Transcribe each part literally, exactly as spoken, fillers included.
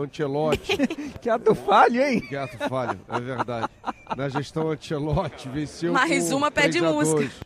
Ancelotti. Que ato falho, hein? Que ato falho, é verdade. Na gestão Ancelotti, venceu Mais por uma pede três a dois. música.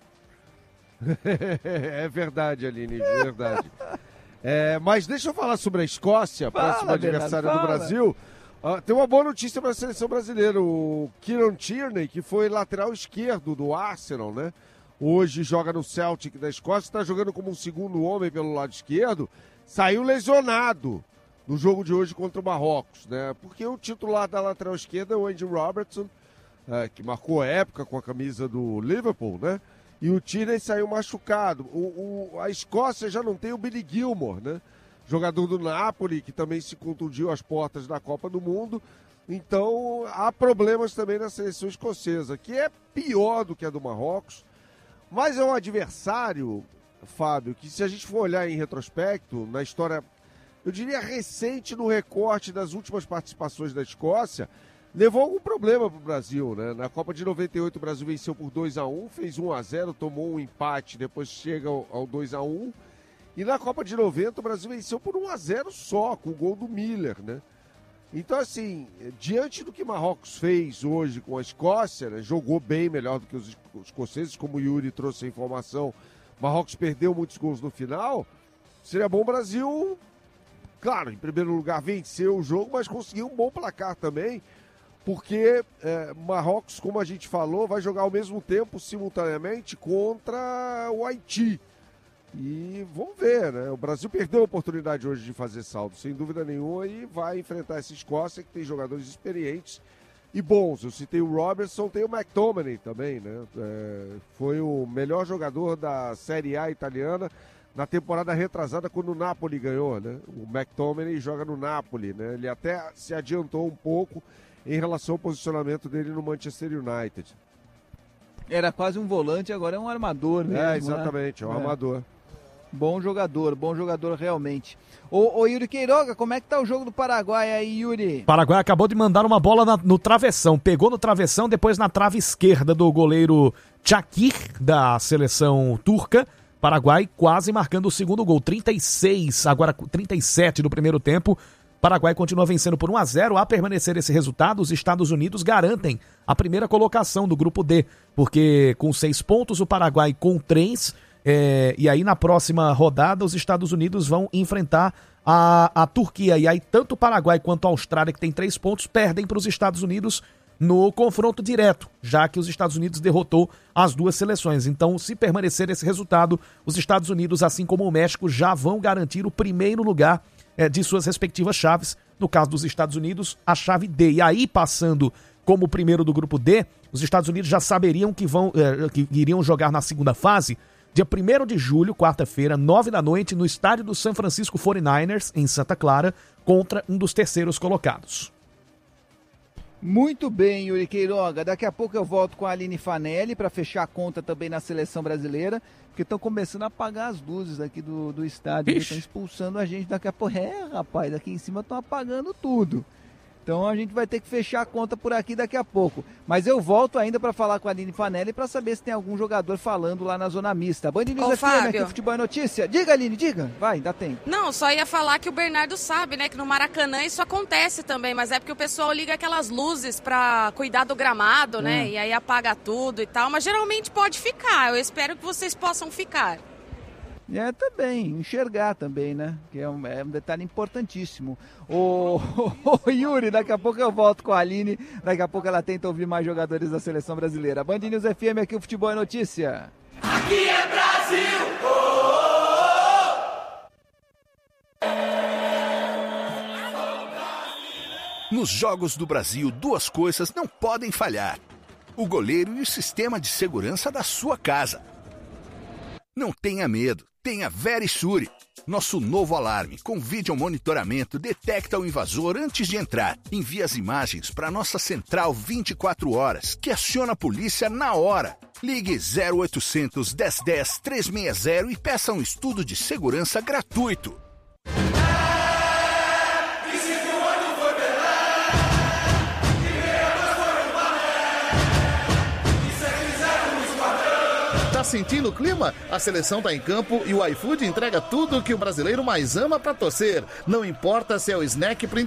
É verdade, Aline, é verdade. É, mas deixa eu falar sobre a Escócia, Fala, próximo adversário Bernardo, do fala. Brasil. Ah, tem uma boa notícia para a seleção brasileira. O Kieran Tierney, que foi lateral esquerdo do Arsenal, né? Hoje joga no Celtic da Escócia, está jogando como um segundo homem pelo lado esquerdo, saiu lesionado no jogo de hoje contra o Marrocos, né? Porque o titular da lateral esquerda é o Andy Robertson, é, que marcou época com a camisa do Liverpool, né? E o Tierney saiu machucado. O, o, a Escócia já não tem o Billy Gilmour, né? Jogador do Napoli, que também se contundiu às portas da Copa do Mundo. Então, há problemas também na seleção escocesa, que é pior do que a do Marrocos. Mas é um adversário, Fábio, que se a gente for olhar em retrospecto, na história, eu diria recente no recorte das últimas participações da Escócia, levou algum problema para o Brasil, né? Na Copa de noventa e oito o Brasil venceu por dois a um, fez um a zero, tomou um empate, depois chega ao, ao dois a um. E na Copa de noventa o Brasil venceu por um a zero só, com o gol do Miller, né? Então, assim, diante do que Marrocos fez hoje com a Escócia, né, jogou bem melhor do que os escoceses, como o Yuri trouxe a informação, Marrocos perdeu muitos gols no final, seria bom o Brasil, claro, em primeiro lugar vencer o jogo, mas conseguir um bom placar também, porque é, Marrocos, como a gente falou, vai jogar ao mesmo tempo, simultaneamente, contra o Haiti. E vamos ver, né? O Brasil perdeu a oportunidade hoje de fazer saldo, sem dúvida nenhuma, e vai enfrentar essa Escócia, que tem jogadores experientes e bons. Eu citei o Robertson, tem o McTominay também, né? É, foi o melhor jogador da Série A italiana na temporada retrasada, quando o Napoli ganhou, né? O McTominay joga no Napoli, né? Ele até se adiantou um pouco em relação ao posicionamento dele no Manchester United. Era quase um volante, agora é um armador mesmo. É, exatamente, né? é um armador. Bom jogador, bom jogador realmente. Ô, ô Yuri Queiroga, como é que tá o jogo do Paraguai aí, Yuri? Paraguai acabou de mandar uma bola na, no travessão, pegou no travessão, depois na trave esquerda do goleiro Çakir, da seleção turca. Paraguai quase marcando o segundo gol, trinta e seis, agora trinta e sete do primeiro tempo. Paraguai continua vencendo por um a zero. A permanecer esse resultado, os Estados Unidos garantem a primeira colocação do grupo D, porque com seis pontos, o Paraguai com três, é, e aí na próxima rodada os Estados Unidos vão enfrentar a, a Turquia, e aí tanto o Paraguai quanto a Austrália, que tem três pontos, perdem para os Estados Unidos no confronto direto, já que os Estados Unidos derrotou as duas seleções. Então, se permanecer esse resultado, os Estados Unidos, assim como o México, já vão garantir o primeiro lugar é, de suas respectivas chaves. No caso dos Estados Unidos, a chave D. E aí, passando como o primeiro do grupo D, os Estados Unidos já saberiam que, vão, é, que iriam jogar na segunda fase, dia primeiro de julho, quarta-feira, nove da noite, no estádio do San Francisco forty-niners, em Santa Clara, contra um dos terceiros colocados. Muito bem, Yuri Queiroga. Daqui a pouco eu volto com a Aline Fanelli para fechar a conta também na seleção brasileira, porque estão começando a apagar as luzes aqui do, do estádio, estão expulsando a gente daqui a pouco. É, rapaz, aqui em cima estão apagando tudo. Então a gente vai ter que fechar a conta por aqui daqui a pouco. Mas eu volto ainda para falar com a Aline Fanelli para saber se tem algum jogador falando lá na zona mista. Band News F M, aqui, Futebol é Notícia. Diga, Aline, diga. Vai, dá tempo. Não, só ia falar que o Bernardo sabe, né, que no Maracanã isso acontece também, mas é porque o pessoal liga aquelas luzes para cuidar do gramado, né, hum. e aí apaga tudo e tal, mas geralmente pode ficar. Eu espero que vocês possam ficar. É, também, enxergar também, né? Que é um, é um detalhe importantíssimo. Ô, ô, ô, Yuri, daqui a pouco eu volto com a Aline, daqui a pouco ela tenta ouvir mais jogadores da seleção brasileira. Band News F M, aqui o Futebol é Notícia. Aqui é Brasil! Oh, oh, oh. Nos Jogos do Brasil, duas coisas não podem falhar: o goleiro e o sistema de segurança da sua casa. Não tenha medo, tenha Verisure. Nosso novo alarme com vídeo monitoramento detecta o invasor antes de entrar. Envia as imagens para nossa central vinte e quatro horas, que aciona a polícia na hora. Ligue zero oitocentos, dez dez, trezentos e sessenta e peça um estudo de segurança gratuito. Tá sentindo o clima? A seleção tá em campo e o iFood entrega tudo que o brasileiro mais ama pra torcer. Não importa se é o snack